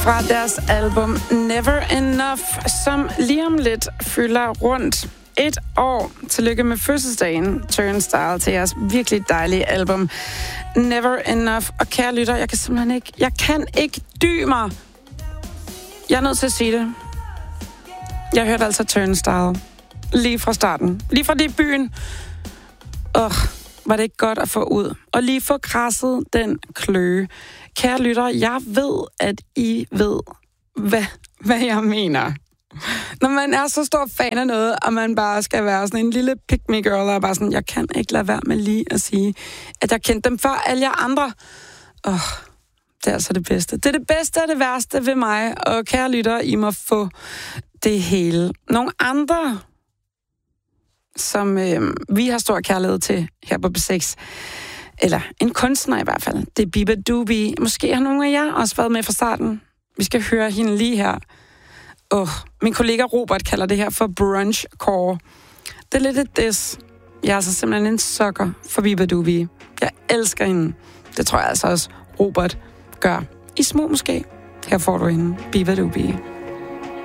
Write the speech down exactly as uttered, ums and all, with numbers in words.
fra deres album Never Enough, som lige om lidt fylder rundt et år. Tillykke med fødselsdagen, Turnstile, til jeres virkelig dejlige album Never Enough. Og kære lytter, jeg kan simpelthen ikke, jeg kan ikke dy mig. Jeg er nødt til at sige det. Jeg hørte altså Turnstile lige fra starten. Lige fra debuten. Åh, var det ikke godt at få ud. Og lige få krasset den kløe. Kære lytter, jeg ved, at I ved, hvad, hvad jeg mener. Når man er så stor fan af noget, og man bare skal være sådan en lille pick-me-girl, og bare sådan, jeg kan ikke lade være med lige at sige, at jeg kendte dem før alle jer andre. Åh, oh, det er altså det bedste. Det er det bedste og det værste ved mig, og kære lytter, I må få det hele. Nogle andre, som øh, vi har stor kærlighed til her på B seks, eller en kunstner i hvert fald, det er Bieber Doobie. Måske har nogle af jer også været med fra starten. Vi skal høre hende lige her. Oh, min kollega Robert kalder det her for brunchcore. Det er lidt et diss. Jeg er altså simpelthen en sucker for Bieber Doobie. Jeg elsker hende. Det tror jeg altså også Robert gør. I små måske. Her får du hende, Bieber Doobie.